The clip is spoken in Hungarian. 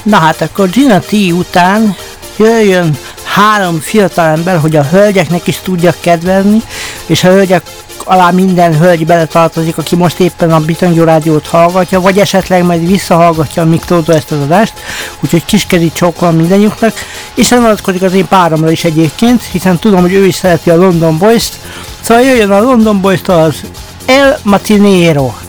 Na hát akkor Gina T után jöjjön 3 fiatalember, hogy a hölgyeknek is tudjak kedvelni, és a hölgyek alá minden hölgy beletartozik, aki most éppen a Bitangó rádiót hallgatja, vagy esetleg majd visszahallgatja a Miklótól ezt az adást, úgyhogy kiskeri csókolom mindennyiuknak, és nem vonatkozik az én páromra is egyébként, hiszen tudom, hogy ő is szereti a London Boys-t, szóval jöjjön a London Boys-tól az El Matinero.